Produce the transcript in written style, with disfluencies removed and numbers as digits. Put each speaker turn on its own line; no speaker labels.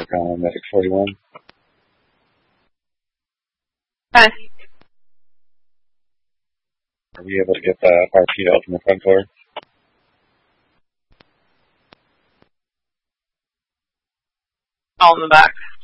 Park on Medic 41.
Hi.
Are we able to get the RP to open the front door?
All in the back.